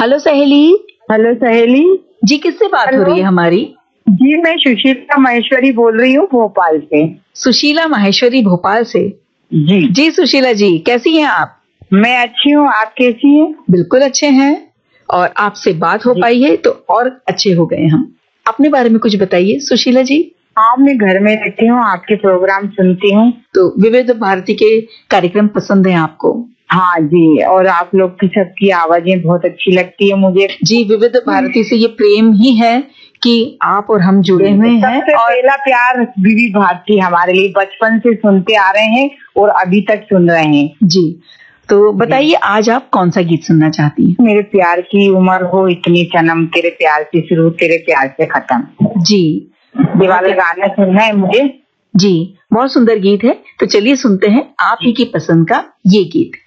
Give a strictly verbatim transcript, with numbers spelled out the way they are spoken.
Hello सहेली। Hello सहेली जी, किससे बात हेलो? हो रही है हमारी? जी मैं सुशीला महेश्वरी बोल रही हूँ भोपाल से। सुशीला माहेश्वरी भोपाल से। जी जी सुशीला जी, कैसी हैं आप? मैं अच्छी हूँ, आप कैसी हैं? बिल्कुल अच्छे हैं, और आपसे बात हो जी। पाई है तो और अच्छे हो गए हम। अपने बारे में कुछ बताइए सुशीला जी। हाँ मैं घर में रहती हूँ, आपके प्रोग्राम सुनती हूँ। तो विविध भारती के कार्यक्रम पसंद हैं आपको? हाँ जी, और आप लोग की सबकी आवाजें बहुत अच्छी लगती है मुझे। जी, विविध भारती से ये प्रेम ही है कि आप और हम जुड़े हुए हैं। सबसे और पहला प्यार विविध भारती हमारे लिए, बचपन से सुनते आ रहे हैं और अभी तक सुन रहे हैं। जी, तो बताइए आज आप कौन सा गीत सुनना चाहती हैं? मेरे प्यार की उम्र हो इतनी सनम, तेरे प्यार से शुरू तेरे प्यार से खत्म। जी, ये वाला गाना सुनना है मुझे। जी बहुत सुंदर गीत है, तो चलिए सुनते हैं आप ही की पसंद का ये गीत।